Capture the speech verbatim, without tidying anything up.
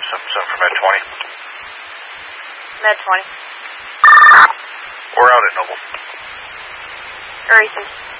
seven seven for Med twenty. Med twenty. We're out at Noble. Erases.